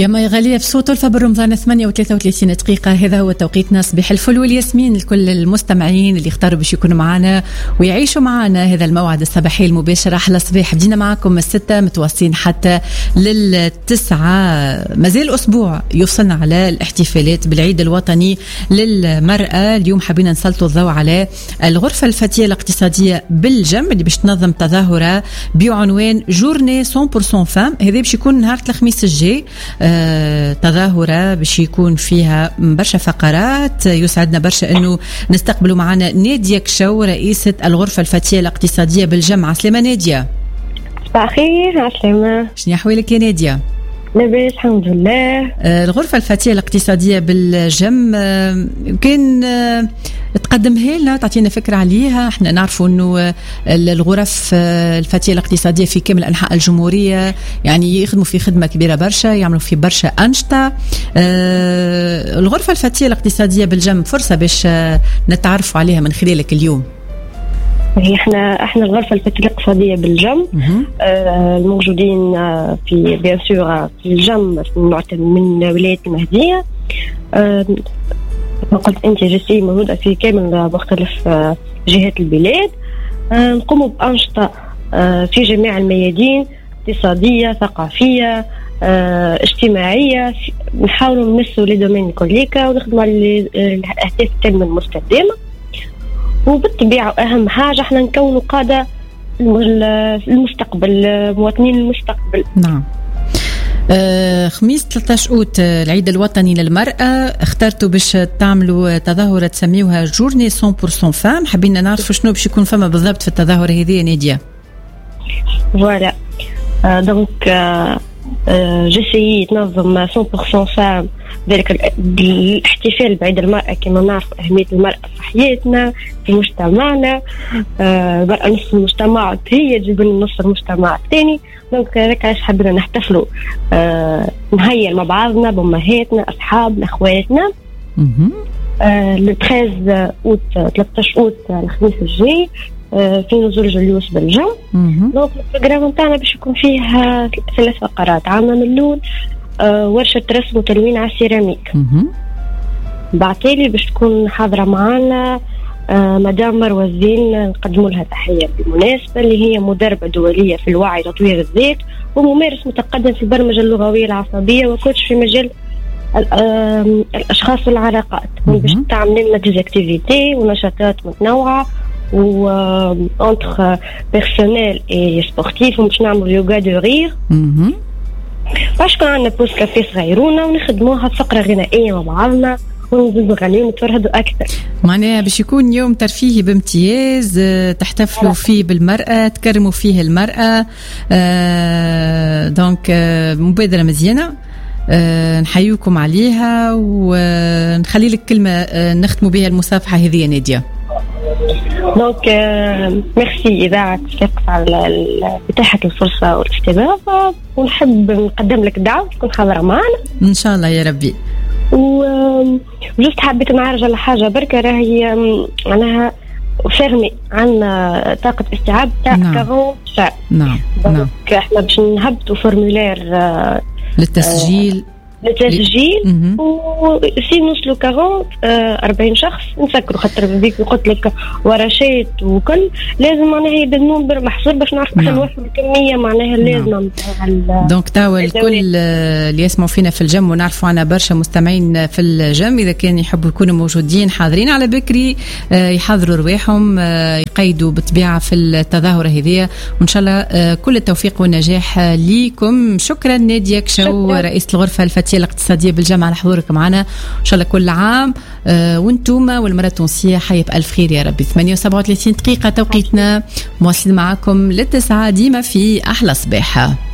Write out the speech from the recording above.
يا ما غالية في صوت الفا بالرمضان 8:33 دقيقة. هذا هو توقيتنا. صباح الفل والياسمين لكل المستمعين اللي اختاروا باش يكونوا معنا ويعيشوا معنا هذا الموعد الصباحي المباشر. أحلى صباح. بدينا معكم 6 متواصلين حتى 9. مازال أسبوع يوصلنا على الاحتفالات بالعيد الوطني للمرأة. اليوم حبينا نسلطوا الضوء على الغرفة الفتية الاقتصادية بالجم اللي باش تنظم تظاهرة بعنوان جورني 100% فام. هذا باش يكون نهار الخميس الجاي. تظاهرة باش يكون فيها برشا فقرات. يسعدنا برشا انه نستقبلوا معنا نادية كشو رئيسة الغرفة الفتية الاقتصادية بالجم. عسلامة نادية. صباح الخير. عسلامة. شنو احوالك يا نادية؟ لاباس الحمد لله. الغرفة الفتية الاقتصادية بالجم كان تقدمها لنا تعطينا فكرة عليها. احنا نعرفوا انه الغرف الفتية الاقتصادية في كامل انحاء الجمهورية يعني يخدموا في خدمة كبيرة برشا، يعملوا في برشا أنشطة. الغرفة الفتية الاقتصادية بالجم فرصة باش نتعرفوا عليها من خلالك اليوم. احنا الغرفة الفتية الاقتصادية بالجم الموجودين في بيان سور في الجم من ولاية المهدية. قلت انت جسي موجودة في كامل مختلف جهات البلاد. نقوم بأنشطة في جميع الميادين، اقتصادية، ثقافية، اجتماعية. نحاولوا نمسوا لي دومين كليكا ونخدموا على الأهداف التنمية المستدامة. وبالطبيعة أهم حاجة احنا نكونوا قادة المستقبل، مواطنين المستقبل. نعم. خميس 13 أوت العيد الوطني للمرأة، اخترتوا باش تعملوا تظاهرة تسميوها جورني 100% فام. حبينا نعرف شنو باش يكون فما بالضبط في التظاهرة هذه نادية. فوالا دونك جسي تنظم 100% فام ذلك الاحتفال بعيد المرأة. كما نعرف أهمية المرأة في حياتنا في مجتمعنا. المرأة نصف المجتمع، هي تجيب لنا نصف المجتمع الثاني. دونك هيك عايش حبينا نحتفلوا نهيئ مع بعضنا بأمهاتنا، أصحابنا، أخواتنا. ل 13 أوت الخميس الجاي في نزول جلوس بالجم. دونك البروجرام نتاعنا باش يكون فيه 3 فقرات. عندنا من الأول ورشة رسم وتلوين على السيراميك. بعتالي باش تكون حاضرة معنا مدام مروة الزين، نقدموا لها تحية بالمناسبة، اللي هي مدربة دولية في الوعي وتطوير الذات وممارس متقدم في البرمجة اللغوية العصبية وكوتش في مجال الأشخاص والعلاقات. باش تعمل لنا ديزاكتيفيتي ونشاطات متنوعة و entre personnel et sportif. باش نعمل يوغا دو رير. باش كان عندنا بوست كافيه صغيرونه ونخدموها فقرة غنائية مع بعضنا ونزيدوا غنيين ونتفرهدوا أكثر. معناها باش يكون يوم ترفيهي بامتياز تحتفلوا فيه بالمرأة، تكرموا فيه المرأة. دونك مبادرة مزيانة نحيوكم عليها. ونخلي لك كلمة نختموا بها المصافحة هذه نادية. دونك ميرسي إذاعة صفاقس على إتاحة الفرصة والاستضافة، ونحب نقدم لك دعوة تكون حاضرة معنا إن شاء الله يا ربي. وجست حبيت نعرج على حاجة بركة، راهي معناها فيرمي عنا طاقة استيعاب تاع 40 ساعة. نعم. احنا باش نهبطوا فورمولير للتسجيل وسي نوصلوا 40 شخص نسكروا. خاطر بيك قلت لك ورشات وكل لازم معناها يبدا النمبر محصور باش نعرف كيف نوصل الكميه معناها لازم. دونك تاو الكل اللي يسمعوا فينا في الجم، ونعرفوا عنا برشا مستمعين في الجم، اذا كان يحبوا يكونوا موجودين حاضرين على بكري يحضروا رواحهم يقيدوا بالطبيعه في التظاهره هذه. وان شاء الله كل التوفيق والنجاح ليكم. شكرا نادية كشو رئيسة الغرفة الفتية الاقتصادية بالجامعة على حضورك معنا. إن شاء الله كل عام وانتم والمرأة التونسية حي بألف خير يا ربي. 8:37 دقيقة توقيتنا. مواصلين معكم للتسعة ديما في أحلى صباح.